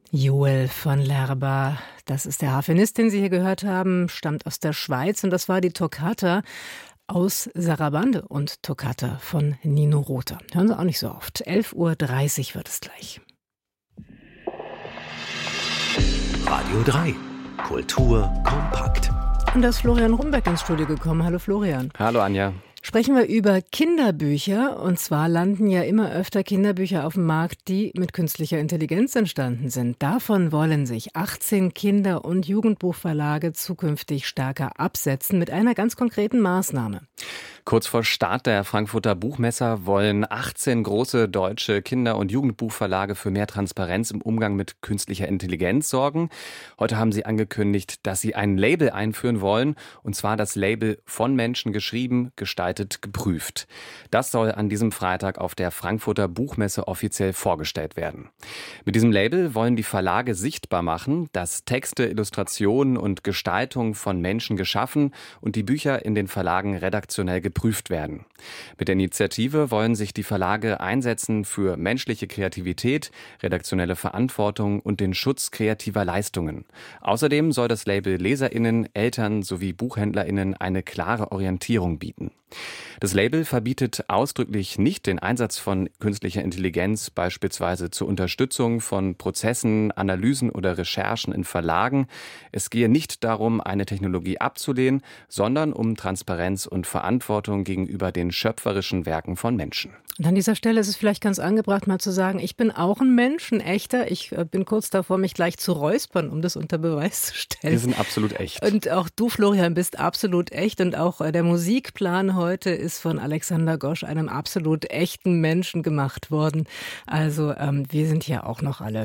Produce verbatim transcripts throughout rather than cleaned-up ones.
Joel von Lerba, das ist der Harfenist, den Sie hier gehört haben, stammt aus der Schweiz und das war die Toccata aus Sarabande und Toccata von Nino Rota. Hören Sie auch nicht so oft. elf Uhr dreißig wird es gleich. Radio drei. Kultur kompakt. Und da ist Florian Rumbeck ins Studio gekommen. Hallo Florian. Hallo Anja. Sprechen wir über Kinderbücher. Und zwar landen ja immer öfter Kinderbücher auf dem Markt, die mit künstlicher Intelligenz entstanden sind. Davon wollen sich achtzehn Kinder- und Jugendbuchverlage zukünftig stärker absetzen mit einer ganz konkreten Maßnahme. Kurz vor Start der Frankfurter Buchmesse wollen achtzehn große deutsche Kinder- und Jugendbuchverlage für mehr Transparenz im Umgang mit künstlicher Intelligenz sorgen. Heute haben sie angekündigt, dass sie ein Label einführen wollen, und zwar das Label von Menschen geschrieben, gestaltet, geprüft. Das soll an diesem Freitag auf der Frankfurter Buchmesse offiziell vorgestellt werden. Mit diesem Label wollen die Verlage sichtbar machen, dass Texte, Illustrationen und Gestaltung von Menschen geschaffen und die Bücher in den Verlagen redaktionell geprüft werden. Mit der Initiative wollen sich die Verlage einsetzen für menschliche Kreativität, redaktionelle Verantwortung und den Schutz kreativer Leistungen. Außerdem soll das Label LeserInnen, Eltern sowie BuchhändlerInnen eine klare Orientierung bieten. Das Label verbietet ausdrücklich nicht den Einsatz von künstlicher Intelligenz, beispielsweise zur Unterstützung von Prozessen, Analysen oder Recherchen in Verlagen. Es gehe nicht darum, eine Technologie abzulehnen, sondern um Transparenz und Verantwortung gegenüber den schöpferischen Werken von Menschen. Und an dieser Stelle ist es vielleicht ganz angebracht, mal zu sagen, ich bin auch ein Mensch, ein echter. Ich bin kurz davor, mich gleich zu räuspern, um das unter Beweis zu stellen. Wir sind absolut echt. Und auch du, Florian, bist absolut echt. Und auch der Musikplan heute ist von Alexander Gosch, einem absolut echten Menschen, gemacht worden. Also ähm, wir sind hier auch noch alle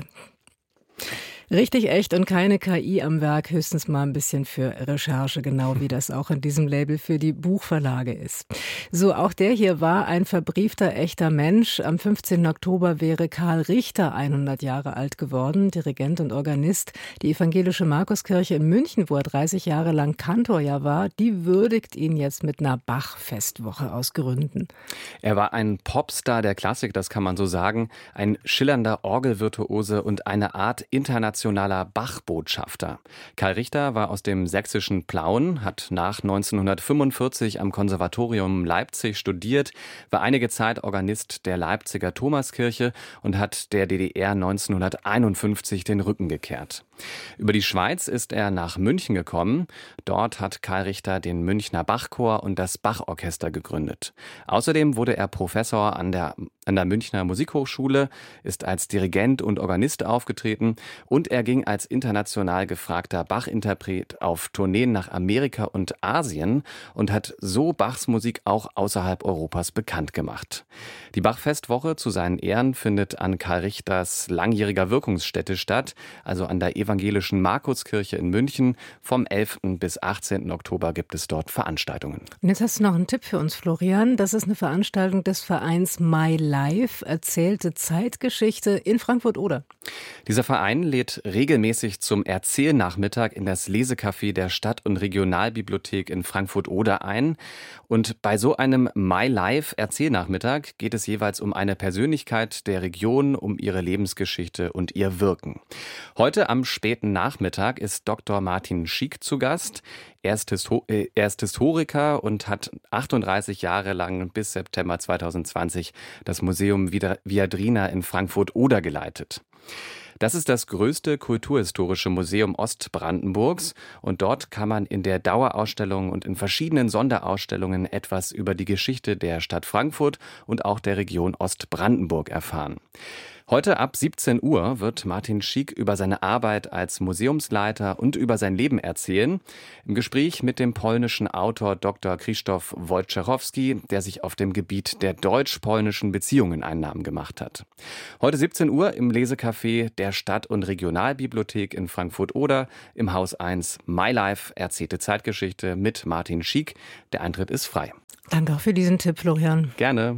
richtig echt und keine K I am Werk, höchstens mal ein bisschen für Recherche, genau wie das auch in diesem Label für die Buchverlage ist. So, auch der hier war ein verbriefter, echter Mensch. Am fünfzehnten Oktober wäre Karl Richter hundert Jahre alt geworden, Dirigent und Organist. Die evangelische Markuskirche in München, wo er dreißig Jahre lang Kantor ja war, die würdigt ihn jetzt mit einer Bach-Festwoche aus Gründen. Er war ein Popstar der Klassik, das kann man so sagen, ein schillernder Orgelvirtuose und eine Art internationaler Nationaler Bach-Botschafter. Karl Richter war aus dem sächsischen Plauen, hat nach neunzehnhundertfünfundvierzig am Konservatorium Leipzig studiert, war einige Zeit Organist der Leipziger Thomaskirche und hat der D D R neunzehnhunderteinundfünfzig den Rücken gekehrt. Über die Schweiz ist er nach München gekommen. Dort hat Karl Richter den Münchner Bachchor und das Bachorchester gegründet. Außerdem wurde er Professor an der, an der Münchner Musikhochschule, ist als Dirigent und Organist aufgetreten und er ging als international gefragter Bach-Interpret auf Tourneen nach Amerika und Asien und hat so Bachs Musik auch außerhalb Europas bekannt gemacht. Die Bach-Festwoche zu seinen Ehren findet an Karl Richters langjähriger Wirkungsstätte statt, also an der evangelischen Markuskirche in München. Vom elften bis achtzehnten Oktober gibt es dort Veranstaltungen. Und jetzt hast du noch einen Tipp für uns, Florian. Das ist eine Veranstaltung des Vereins My Life, erzählte Zeitgeschichte in Frankfurt-Oder. Dieser Verein lädt regelmäßig zum Erzählnachmittag in das Lesecafé der Stadt- und Regionalbibliothek in Frankfurt-Oder ein. Und bei so einem My Life Erzählnachmittag geht es jeweils um eine Persönlichkeit der Region, um ihre Lebensgeschichte und ihr Wirken. Heute am späten Nachmittag ist Doktor Martin Schick zu Gast. Er ist, Histo- äh, er ist Historiker und hat achtunddreißig Jahre lang bis September zweitausendzwanzig das Museum Viadrina in Frankfurt-Oder geleitet. Das ist das größte kulturhistorische Museum Ostbrandenburgs und dort kann man in der Dauerausstellung und in verschiedenen Sonderausstellungen etwas über die Geschichte der Stadt Frankfurt und auch der Region Ostbrandenburg erfahren. Heute ab siebzehn Uhr wird Martin Schick über seine Arbeit als Museumsleiter und über sein Leben erzählen. Im Gespräch mit dem polnischen Autor Doktor Krzysztof Wojciechowski, der sich auf dem Gebiet der deutsch-polnischen Beziehungen einen Namen gemacht hat. Heute siebzehn Uhr im Lesecafé der Stadt- und Regionalbibliothek in Frankfurt-Oder im Haus eins My Life, erzählte Zeitgeschichte mit Martin Schick. Der Eintritt ist frei. Danke auch für diesen Tipp, Florian. Gerne.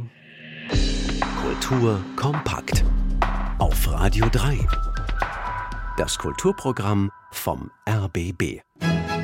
Kultur kompakt. Auf Radio drei. Das Kulturprogramm vom R B B.